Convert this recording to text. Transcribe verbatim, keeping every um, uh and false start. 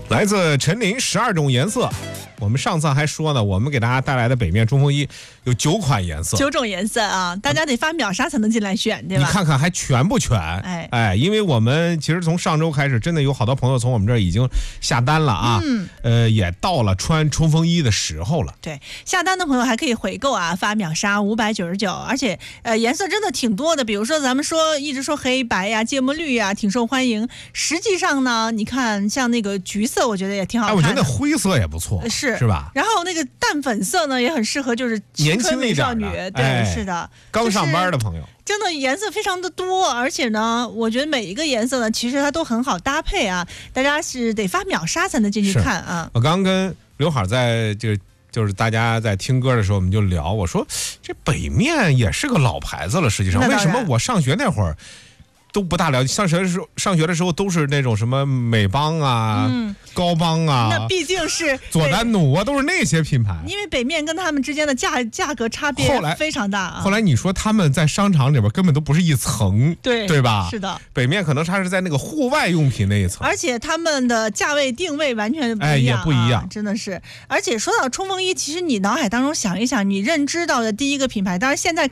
来自陈林十二种颜色。我们上次还说呢，我们给大家带来的北面冲锋衣有九款颜色， 九种颜色啊，大家得发秒杀才能进来选，对吧？ 你看看还全不全？ 哎哎，因为我们其实从上周开始，真的有好多朋友从我们这儿已经下单了啊，嗯，呃，也到了穿冲锋衣的时候了。 对，下单的朋友还可以回购啊，发秒杀五百九十九，而且呃颜色真的挺多的，比如说咱们说一直说黑白呀、芥末绿呀，挺受欢迎。实际上呢，你看像那个橘色，我觉得也挺好看的。 哎，我觉得灰色也不错， 是是吧？ 然后那个淡粉色呢，也很适合就是年轻美少女，对、 哎， 是的， 刚上班的朋友。 真的颜色非常的多，而且呢，我觉得每一个颜色呢，其实它都很好搭配啊。大家是得发秒杀才能进去看啊。 我刚刚跟刘海在就就是大家在听歌的时候，我们就聊，我说这北面也是个老牌子了。实际上，为什么我上学那会儿都不大了解？上学的时候，上学的时候都是那种什么美邦啊、嗯、高邦啊， 那毕竟是佐丹奴啊，都是那些品牌。 因为北面跟他们之间的价价格差别非常大啊。 后来你说他们在商场里边根本都不是一层， 对对吧？ 是的， 北面可能它是在那个户外用品那一层， 而且他们的价位定位完全不一样、啊， 哎，也不一样， 真的是。而且说到冲锋衣，其实你脑海当中想一想，你认知到的第一个品牌，当然现在。